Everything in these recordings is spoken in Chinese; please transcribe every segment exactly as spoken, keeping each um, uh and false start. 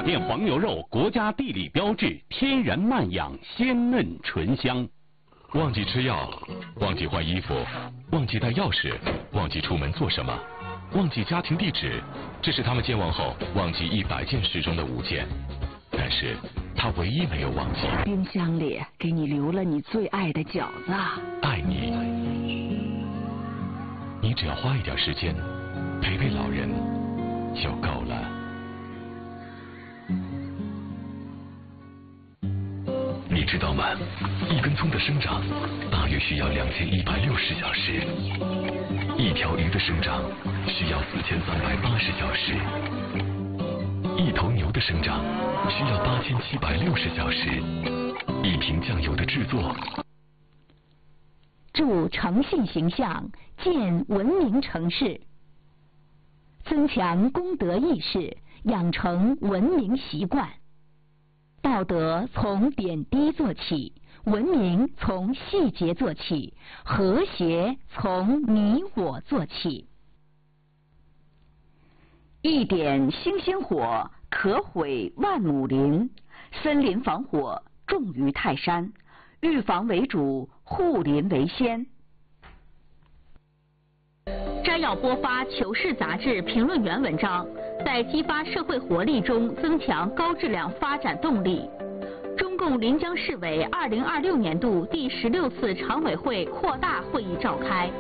片黄牛肉，国家地理标志，天然慢养，鲜嫩醇香。 忘记吃药，忘记换衣服，忘记带钥匙，忘记出门做什么，忘记家庭地址，这是他们健忘后忘记一百件事中的五件。但是他唯一没有忘记， 冰箱里给你留了你最爱的饺子。 爱你，你只要花一点时间陪陪老人就够了。你知道吗？一根葱的生长大约需要两千一百六十小时，一条鱼的生长需要四千三百八十小时，一头牛的生长需要八千七百六十小时，一瓶酱油的制作。 助诚信形象，建文明城市，增强公德意识，养成文明习惯。道德从点滴做起，文明从细节做起，和谐从你我做起。一点星星火，可毁万亩林。森林防火重于泰山，预防为主，护林为先。 摘要播发《求是》杂志评论员文章，在激发社会活力中增强高质量发展动力。中共临江市委二零二六年度第十六次常委会扩大会议召开。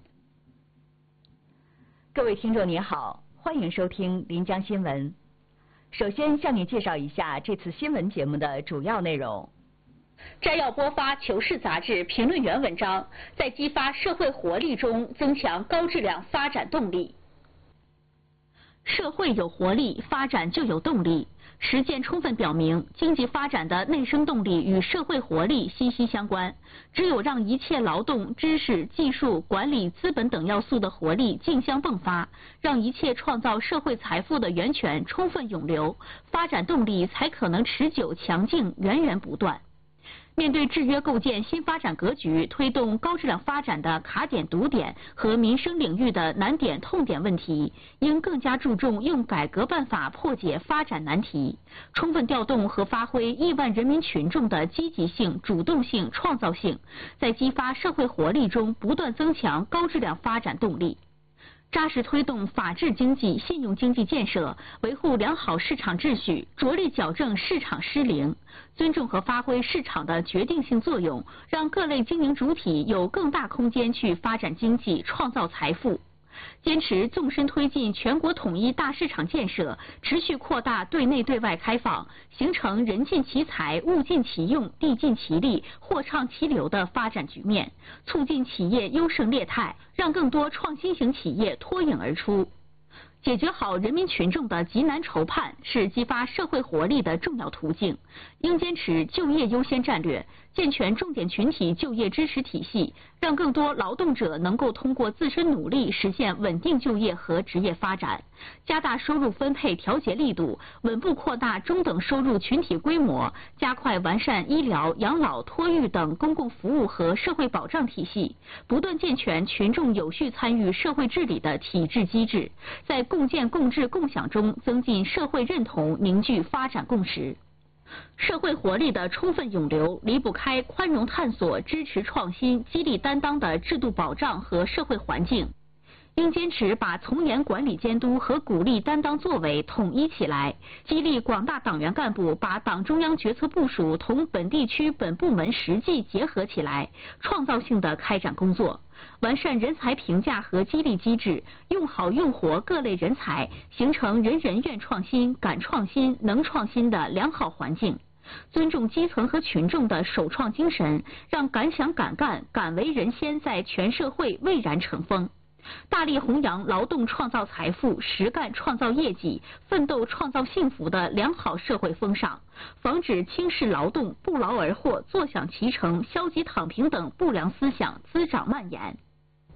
各位听众您好，欢迎收听临江新闻。首先向你介绍一下这次新闻节目的主要内容。 摘要播发《求是》杂志评论员文章，在激发社会活力中增强高质量发展动力。社会有活力，发展就有动力。实践充分表明，经济发展的内生动力与社会活力息息相关。只有让一切劳动、知识、技术、管理、资本等要素的活力竞相迸发，让一切创造社会财富的源泉充分涌流，发展动力才可能持久强劲、源源不断。面对制约构建新发展格局、推动高质量发展的卡点堵点和民生领域的难点痛点问题，应更加注重用改革办法破解发展难题，充分调动和发挥亿万人民群众的积极性、主动性、创造性，在激发社会活力中不断增强高质量发展动力。扎实推动法治经济、信用经济建设，维护良好市场秩序，着力矫正市场失灵，尊重和发挥市场的决定性作用，让各类经营主体有更大空间去发展经济、创造财富。坚持纵深推进全国统一大市场建设，持续扩大对内对外开放，形成人尽其才、物尽其用、地尽其力、货畅其流的发展局面，促进企业优胜劣汰，让更多创新型企业脱颖而出。解决好人民群众的急难愁盼，是激发社会活力的重要途径。应坚持就业优先战略，健全重点群体就业支持体系，让更多劳动者能够通过自身努力实现稳定就业和职业发展。加大收入分配调节力度，稳步扩大中等收入群体规模，加快完善医疗、养老、托育等公共服务和社会保障体系，不断健全群众有序参与社会治理的体制机制，在共建共治共享中增进社会认同，凝聚发展共识。社会活力的充分涌流离不开宽容探索、支持创新、激励担当的制度保障和社会环境。应坚持把从严管理监督和鼓励担当作为统一起来，激励广大党员干部把党中央决策部署同本地区本部门实际结合起来，创造性的开展工作，完善人才评价和激励机制，用好用活各类人才，形成人人愿创新、敢创新、能创新的良好环境。尊重基层和群众的首创精神，让敢想敢干、敢为人先在全社会蔚然成风。大力弘扬劳动创造财富、实干创造业绩、奋斗创造幸福的良好社会风尚，防止轻视劳动、不劳而获、坐享其成、消极躺平等不良思想滋长蔓延。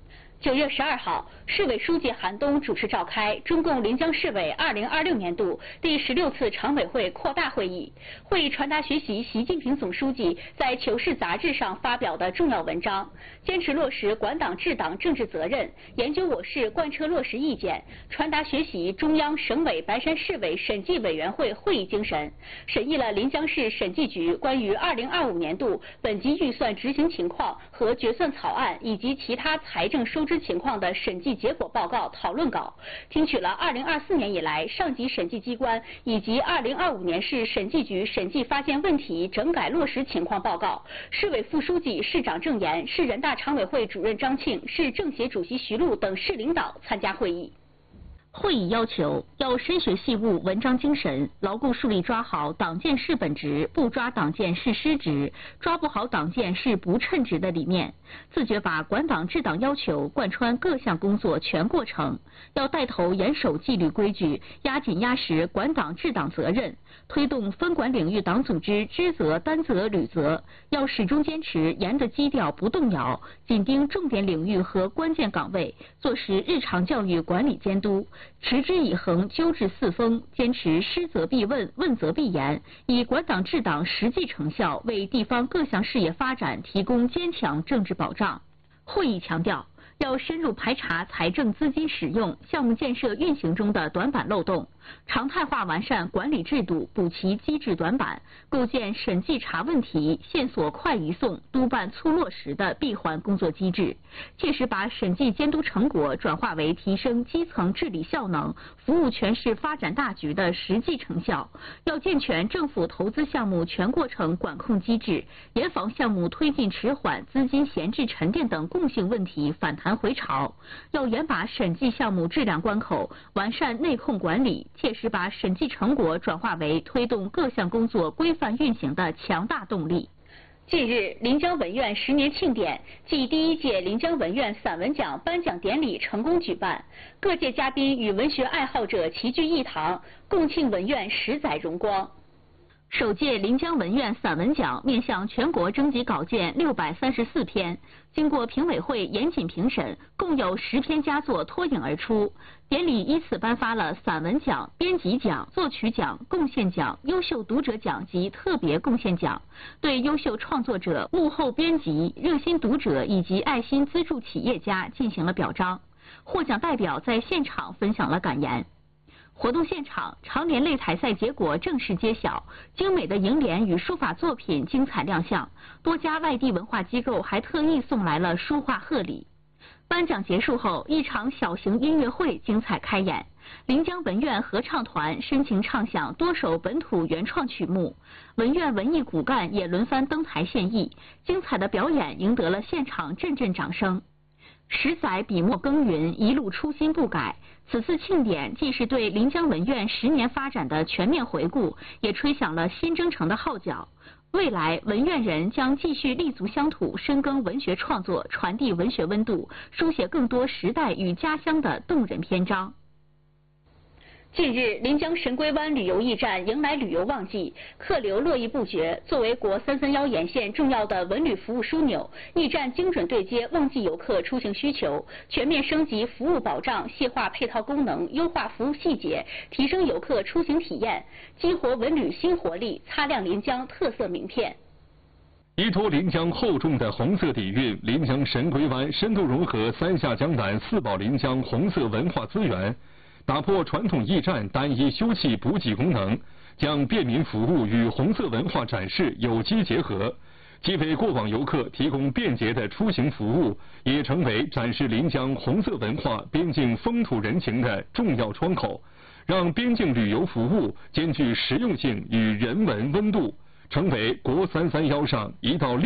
九月十二号，市委书记韩东主持召开中共临江市委二零二六年度第十六次常委会扩大会议。会议传达学习习近平总书记在《求是》杂志上发表的重要文章，坚持落实管党治党政治责任，研究我市贯彻落实意见，传达学习中央、省委、白山市委审计委员会会议精神，审议了临江市审计局关于二零二五年度本级预算执行情况和决算草案以及其他财政收支情况的审计结果报告讨论稿，听取了二零二四年以来上级审计机关以及二零二五年市审计局审计发现问题整改落实情况报告。市委副书记、市长郑岩、市人大常委会主任张庆、市政协主席徐璐等市领导参加会议。会议要求要深学细悟文章精神，牢固树立抓好党建是本职，不抓党建是失职，抓不好党建是不称职的理念，自觉把管党治党要求贯穿各项工作全过程，要带头严守纪律规矩，压紧压实管党治党责任，推动分管领域党组织知责担责履责，要始终坚持严的基调不动摇，紧盯重点领域和关键岗位，做实日常教育管理监督，持之以恒，纠治四风，坚持施责必问，问责必严，以管党治党实际成效为地方各项事业发展提供坚强政治保障。会议强调，要深入排查财政资金使用、项目建设运行中的短板漏洞，常态化完善管理制度，补齐机制短板，构建审计查问题、线索快移送、督办促落实的闭环工作机制，切实把审计监督成果转化为提升基层治理效能、服务全市发展大局的实际成效。要健全政府投资项目全过程管控机制，严防项目推进迟缓、资金闲置沉淀等共性问题反弹回潮。要严把审计项目质量关口，完善内控管理，切实把审计成果转化为推动各项工作规范运行的强大动力。近日，临江文苑十年庆典暨第一届临江文苑散文奖颁奖典礼成功举办，各界嘉宾与文学爱好者齐聚一堂，共庆文苑十载荣光。首届临江文苑散文奖面向全国征集稿件六百三十四篇，经过评委会严谨评审，共有十篇佳作脱颖而出。典礼依次颁发了散文奖、编辑奖、作曲奖、贡献奖、优秀读者奖及特别贡献奖，对优秀创作者、幕后编辑、热心读者以及爱心资助企业家进行了表彰。获奖代表在现场分享了感言。活动现场，常年类彩赛结果正式揭晓，精美的楹联与书法作品精彩亮相，多家外地文化机构还特意送来了书画贺礼。颁奖结束后，一场小型音乐会精彩开演，临江文苑合唱团深情唱响多首本土原创曲目，文苑文艺骨干也轮番登台献艺，精彩的表演赢得了现场阵阵掌声。十载笔墨耕耘，一路初心不改。此次庆典既是对临江文苑十年发展的全面回顾，也吹响了新征程的号角。未来，文苑人将继续立足乡土，深耕文学创作，传递文学温度，书写更多时代与家乡的动人篇章。近日，临江神龟湾旅游驿站迎来旅游旺季，客流络绎不绝。作为国三三幺沿线重要的文旅服务枢纽，驿站精准对接旺季游客出行需求，全面升级服务保障，细化配套功能，优化服务细节，提升游客出行体验，激活文旅新活力，擦亮临江特色名片。 依托临江厚重的红色底蕴，临江神龟湾深度融合三下江南四宝临江红色文化资源，打破传统驿站单一休憩补给功能，将便民服务与红色文化展示有机结合，既为过往游客提供便捷的出行服务，也成为展示临江红色文化边境风土人情的重要窗口，让边境旅游服务兼具实用性与人文温度，成为国三三幺上一道